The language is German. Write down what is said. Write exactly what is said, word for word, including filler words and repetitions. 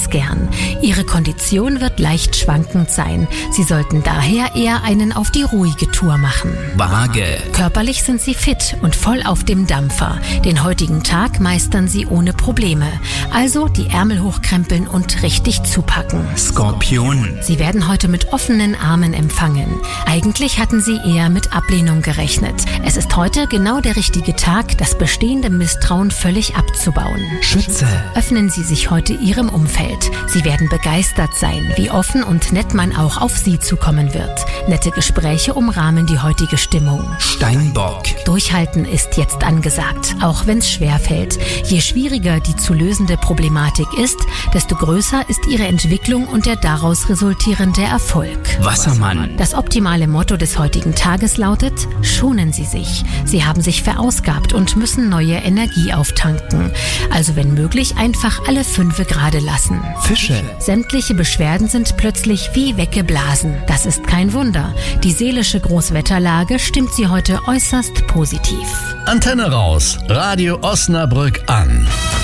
das gern. Ihre Kondition wird leicht schwankend sein. Sie sollten daher eher einen auf die ruhige Tour machen. Waage. Körperlich sind Sie fit und voll auf dem Dampfer. Den heutigen Tag meistern Sie ohne Probleme. Also die Ärmel hochkrempeln und richtig zupacken. Skorpion. Sie werden heute mit offenen Armen empfangen. Eigentlich hatten Sie eher mit Ablehnung gerechnet. Es ist heute genau der richtige Tag, das bestehende Misstrauen völlig abzubauen. Schütze. Öffnen Sie sich heute Ihrem Umfeld. Sie werden begeistert sein, wie offen und nett man auch auf Sie zukommen wird. Nette Gespräche umrahmen die heutige Stimmung. Steinbock. Durchhalten ist jetzt angesagt, auch wenn es schwerfällt. Je schwieriger die zu lösende Problematik ist, desto größer ist Ihre Entwicklung und der daraus resultierende Erfolg. Wassermann. Das optimale Motto des heutigen Tages lautet: Schonen Sie sich. Sie haben sich verausgabt und müssen neue Energie auftanken. Also wenn möglich einfach alle Fünfe gerade lassen. Fische. Sämtliche Beschwerden sind plötzlich wie weggeblasen. Das ist kein Wunder. Die seelische Großwetterlage stimmt Sie heute äußerst positiv. Antenne raus. Radio Osnabrück an.